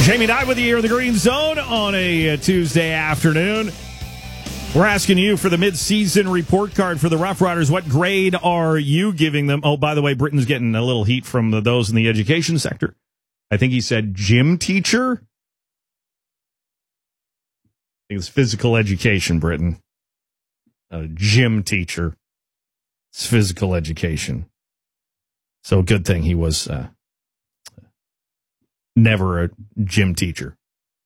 Jamie Nye with you here in the Green Zone on a Tuesday afternoon. We're asking you for the mid-season report card for the Rough Riders. What grade are you giving them? Oh, by the way, Britain's getting a little heat from those in the education sector. I think he said gym teacher. I think it's physical education, Britain. A gym teacher. It's physical education. So good thing he was never a gym teacher.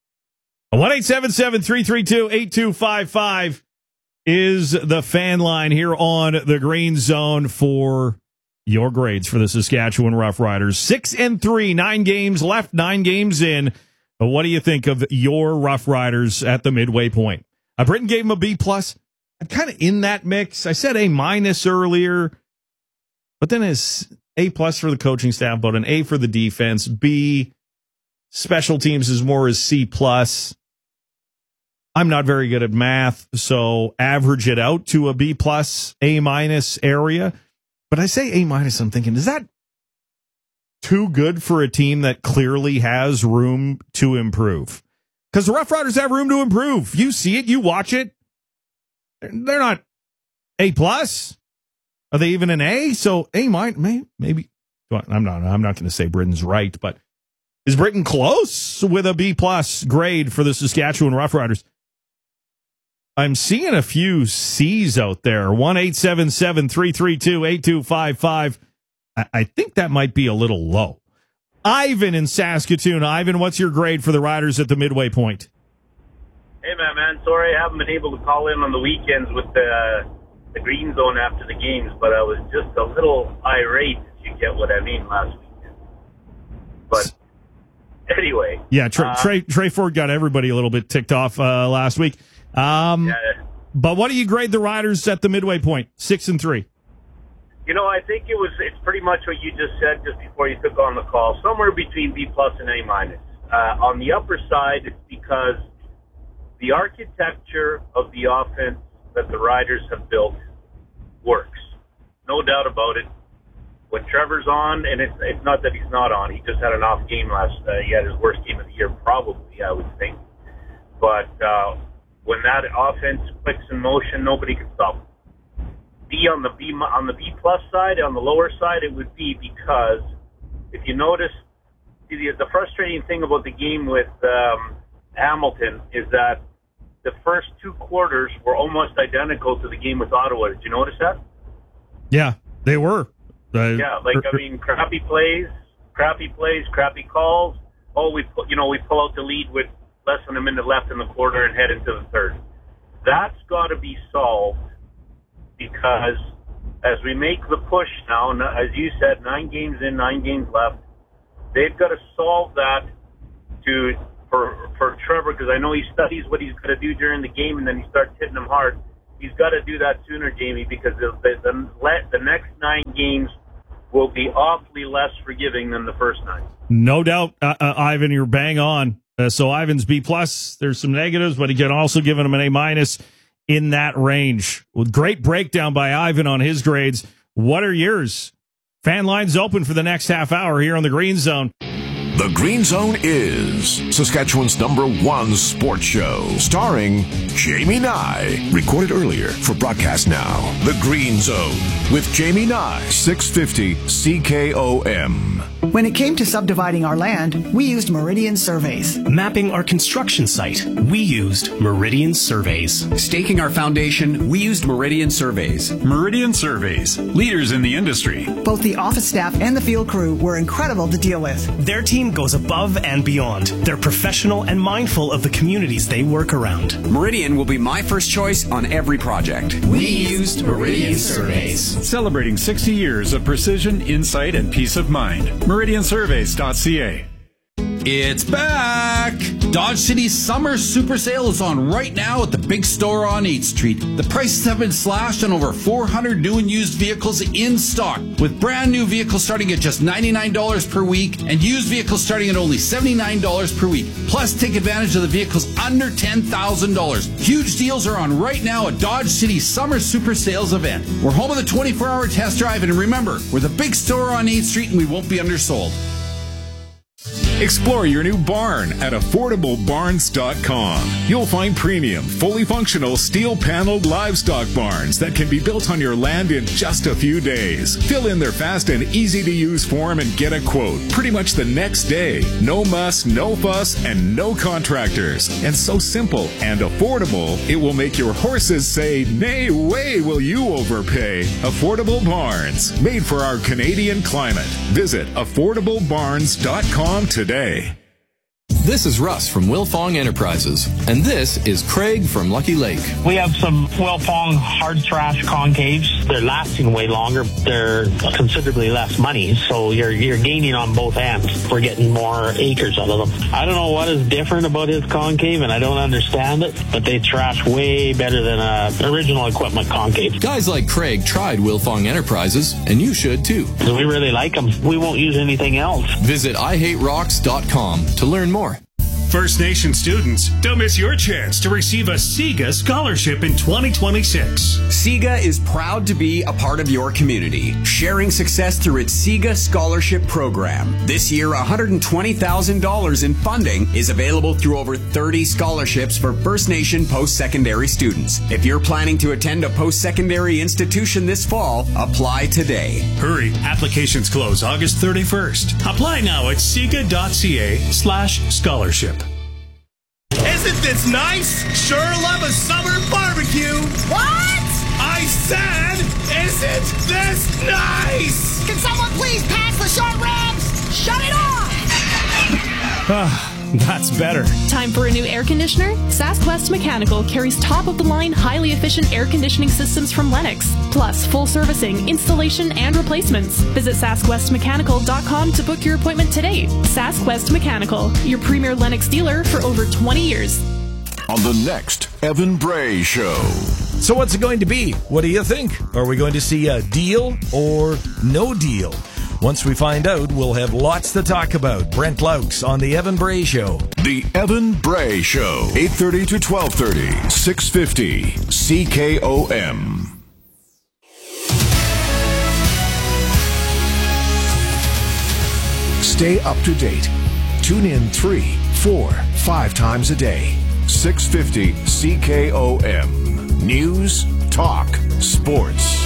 1-877-332-8255 is the fan line here on the Green Zone for your grades for the Saskatchewan Roughriders. 6-3, 9 games left, 9 games in. But what do you think of your Roughriders at the midway point? Britain gave him a B+. I'm kind of in that mix. I said A- earlier, but then it's A+ for the coaching staff, but an A for the defense. B, special teams is more as C+. I'm not very good at math, so average it out to a B+, A- area. But I say A-, I'm thinking, is that too good for a team that clearly has room to improve? Because the Rough Riders have room to improve. You see it, you watch it. They're not A+. Are they even an A? So A-, maybe. I'm not going to say Britain's right, but is Britain close with a B+ grade for the Saskatchewan Roughriders? I'm seeing a few C's out there. 1-877-332-8255. I think that might be a little low. Ivan in Saskatoon. Ivan, what's your grade for the Riders at the midway point? Hey, man. Sorry I haven't been able to call in on the weekends with the Green Zone after the games, but I was just a little irate, if you get what I mean, last weekend. But anyway. Yeah, Trey Ford got everybody a little bit ticked off last week. But what do you grade the Riders at the midway point? 6-3. You know, I think it's pretty much what you just said just before you took on the call. Somewhere between B+ and A-. On the upper side, it's because the architecture of the offense that the Riders have built works. No doubt about it. When Trevor's on, and it's not that he's not on, he just had an off game he had his worst game of the year, probably, I would think. But when that offense clicks in motion, nobody can stop it. On the B+ side, on the lower side, it would be because if you notice, the frustrating thing about the game with Hamilton is that the first 2 quarters were almost identical to the game with Ottawa. Did you notice that? Yeah, they were. Crappy plays, crappy calls. Oh, we pull out the lead with less than a minute left in the quarter and head into the third. That's got to be solved because as we make the push now, as you said, 9 games in, 9 games left, they've got to solve that for Trevor, because I know he studies what he's going to do during the game and then he starts hitting them hard. He's got to do that sooner, Jamie, because the next 9 games will be awfully less forgiving than the first 9. No doubt, Ivan, you're bang on. So Ivan's B+. There's some negatives, but he can also give him an A- in that range. With great breakdown by Ivan on his grades. What are yours? Fan lines open for the next half hour here on the Green Zone. The Green Zone is Saskatchewan's #1 sports show, starring Jamie Nye. Recorded earlier for broadcast now. The Green Zone with Jamie Nye, 650 CKOM. When it came to subdividing our land, we used Meridian Surveys. Mapping our construction site, we used Meridian Surveys. Staking our foundation, we used Meridian Surveys. Meridian Surveys, leaders in the industry. Both the office staff and the field crew were incredible to deal with. Their team goes above and beyond. They're professional and mindful of the communities they work around. Meridian will be my first choice on every project. We used Meridian Surveys. Celebrating 60 years of precision, insight, and peace of mind. MeridianSurveys.ca. It's back! Dodge City's summer super sale is on right now at the big store on 8th Street. The prices have been slashed on over 400 new and used vehicles in stock, with brand new vehicles starting at just $99 per week and used vehicles starting at only $79 per week. Plus, take advantage of the vehicles under $10,000. Huge deals are on right now at Dodge City's summer super sales event. We're home of the 24-hour test drive, and remember, we're the big store on 8th Street and we won't be undersold. Explore your new barn at AffordableBarns.com. You'll find premium, fully functional, steel-paneled livestock barns that can be built on your land in just a few days. Fill in their fast and easy-to-use form and get a quote pretty much the next day. No muss, no fuss, and no contractors. And so simple and affordable, it will make your horses say, "Nay way will you overpay." Affordable Barns, made for our Canadian climate. Visit AffordableBarns.com today. This is Russ from Wilfong Enterprises, and this is Craig from Lucky Lake. We have some Wilfong hard trash concaves. They're lasting way longer. They're considerably less money, so you're gaining on both ends. We're getting more acres out of them. I don't know what is different about his concave, and I don't understand it, but they trash way better than original equipment concave. Guys like Craig tried Wilfong Enterprises, and you should too. We really like them. We won't use anything else. Visit IHateRocks.com to learn more. First Nation students, don't miss your chance to receive a SIGA scholarship in 2026. SIGA is proud to be a part of your community, sharing success through its SIGA Scholarship Program. This year, $120,000 in funding is available through over 30 scholarships for First Nation post-secondary students. If you're planning to attend a post-secondary institution this fall, apply today. Hurry, applications close August 31st. Apply now at siga.ca/scholarship. Isn't this nice? Sure love a summer barbecue. What? I said, isn't this nice? Can someone please pass the short ribs? Shut it off! That's better. Time for a new air conditioner? SaskWest Mechanical carries top-of-the-line, highly efficient air conditioning systems from Lennox, plus full servicing, installation, and replacements. Visit SaskWestMechanical.com to book your appointment today. SaskWest Mechanical, your premier Lennox dealer for over 20 years. On the next Evan Bray Show. So what's it going to be? What do you think? Are we going to see a deal or no deal? Once we find out, we'll have lots to talk about. Brent Laux on The Evan Bray Show. The Evan Bray Show, 8:30 to 12:30, 650 CKOM. Stay up to date. Tune in 3, 4, 5 times a day. 650 CKOM. News, talk, sports.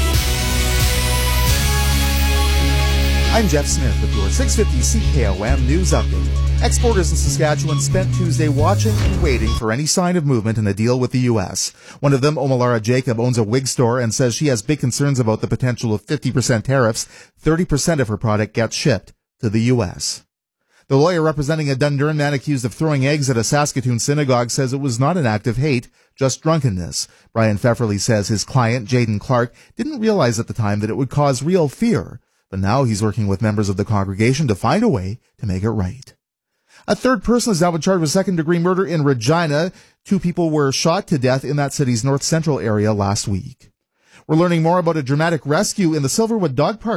I'm Jeff Smith with your 650 CKOM News Update. Exporters in Saskatchewan spent Tuesday watching and waiting for any sign of movement in the deal with the U.S. One of them, Omalara Jacob, owns a wig store and says she has big concerns about the potential of 50% tariffs. 30% of her product gets shipped to the U.S. The lawyer representing a Dundurn man accused of throwing eggs at a Saskatoon synagogue says it was not an act of hate, just drunkenness. Brian Pfefferly says his client, Jaden Clark, didn't realize at the time that it would cause real fear. But now he's working with members of the congregation to find a way to make it right. A third person is now been charged with second-degree murder in Regina. 2 people were shot to death in that city's north-central area last week. We're learning more about a dramatic rescue in the Silverwood Dog Park